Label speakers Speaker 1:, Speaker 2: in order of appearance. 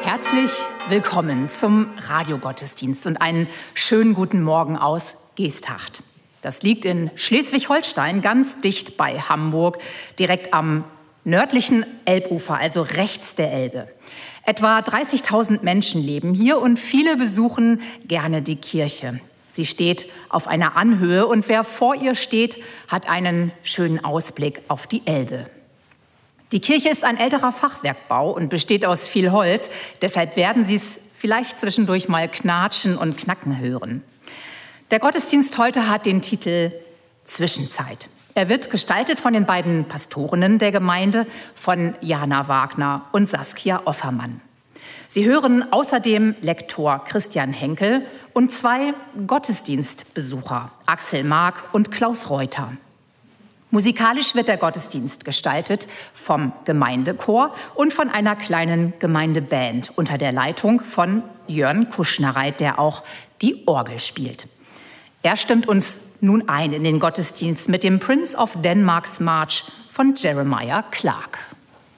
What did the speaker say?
Speaker 1: Herzlich willkommen zum Radiogottesdienst und einen schönen guten Morgen aus Geesthacht. Das liegt in Schleswig-Holstein, ganz dicht bei Hamburg, direkt am nördlichen Elbufer, also rechts der Elbe. Etwa 30.000 Menschen leben hier und viele besuchen gerne die Kirche. Sie steht auf einer Anhöhe und wer vor ihr steht, hat einen schönen Ausblick auf die Elbe. Die Kirche ist ein älterer Fachwerkbau und besteht aus viel Holz. Deshalb werden Sie es vielleicht zwischendurch mal knatschen und knacken hören. Der Gottesdienst heute hat den Titel Zwischenzeit. Er wird gestaltet von den beiden Pastorinnen der Gemeinde, von Jana Wagner und Saskia Offermann. Sie hören außerdem Lektor Christian Henkel und zwei Gottesdienstbesucher, Axel Mark und Klaus Reuter. Musikalisch wird der Gottesdienst gestaltet vom Gemeindechor und von einer kleinen Gemeindeband unter der Leitung von Jörn Kuschnereit, der auch die Orgel spielt. Er stimmt uns nun ein in den Gottesdienst mit dem Prince of Denmark's March von Jeremiah Clarke.